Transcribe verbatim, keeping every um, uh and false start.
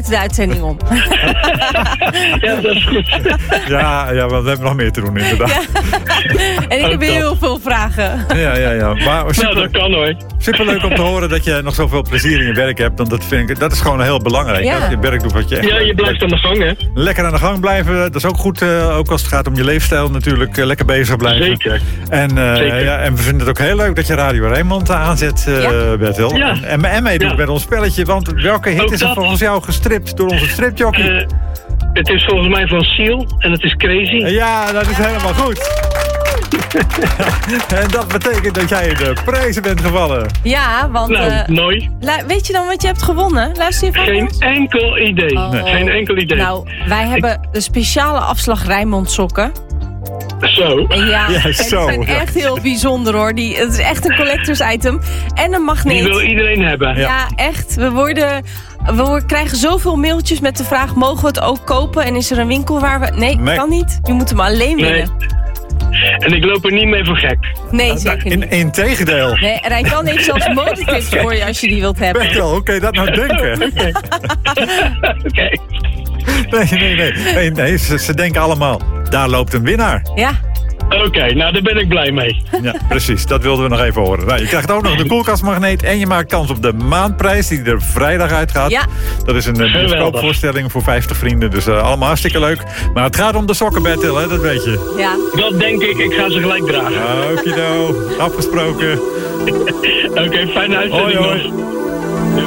buiten de uitzending om. Ja, dat is goed. Ja, ja, want we hebben nog meer te doen inderdaad. Ja. En ik heb heel veel vragen. Ja, ja, ja. Maar super, Nou, dat kan hoor. superleuk om te horen dat je nog zoveel plezier in je werk hebt. Want dat, vind ik, dat is gewoon heel belangrijk. Ja. Dat je werk doet wat je echt Ja, je blijft aan de gang, hè? lekker aan de gang blijven. Dat is ook goed, uh, ook als het gaat om je leefstijl natuurlijk. Uh, lekker bezig blijven. Zeker. En, uh, Zeker. Ja, en we vinden het ook heel leuk dat je Radio Rijnmond aanzet, uh, Ja. Bertil. Ja. En, en, en meedoet Ja. met ons spelletje. Want welke hit Ook is er dat. volgens jou gestript door onze stripjockey? Uh, het is volgens mij van Seal en het is Crazy. Ja, dat is helemaal goed. En dat betekent dat jij in de prijzen bent gevallen. Ja, want... Nou, uh, mooi. lu- weet je dan wat je hebt gewonnen? Luister even Geen ons. enkel idee. Oh. Geen enkel idee. Nou, wij hebben de speciale afslag Rijnmond sokken. Zo. En ja, Ja, en zo, die zijn ja. echt heel bijzonder hoor. Die, het is echt een collectors item. En een Die magneet. wil iedereen hebben. Ja. Ja, echt. We, worden, we worden- krijgen zoveel mailtjes met de vraag... mogen we het ook kopen? En is er een winkel waar we... Nee, Nee. kan niet. Je moet hem alleen Nee. winnen. En ik loop er niet mee voor gek. Nee, zeker In, niet. in tegendeel. Nee, Rijkan heeft zelfs modetips voor je als je die wilt hebben. Bertil, hoe kun je dat nou denken? Oké. Nee, nee, nee. nee, nee ze, ze denken allemaal, daar loopt een winnaar. Ja, Oké, nou daar ben ik blij mee. Ja, precies. Dat wilden we nog even horen. Nou, je krijgt ook nog de koelkastmagneet en je maakt kans op de maandprijs die er vrijdag uitgaat. Ja. Dat is een uh, Geweldig. bioscoopvoorstelling voor vijftig vrienden. Dus uh, allemaal hartstikke leuk. Maar het gaat om de sokken, Bertil, hè? Dat weet je. ja. Dat denk ik. Ik ga ze gelijk dragen. Okido, afgesproken. Oké, fijne uitzending Hoi, hoi. nog.